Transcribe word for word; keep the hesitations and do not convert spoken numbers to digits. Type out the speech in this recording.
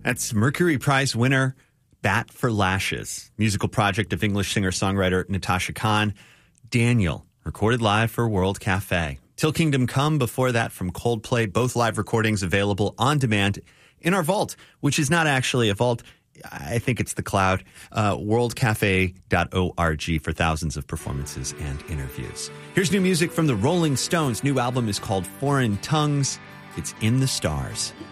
That's Mercury Prize winner Bat for Lashes, musical project of English singer-songwriter Natasha Khan. Daniel, recorded live for World Cafe. Till Kingdom Come, before that from Coldplay, both live recordings available on demand in our vault, which is not actually a vault. I think it's the cloud, uh, world cafe dot org for thousands of performances and interviews. Here's new music from the Rolling Stones. New album is called Foreign Tongues. It's in the stars.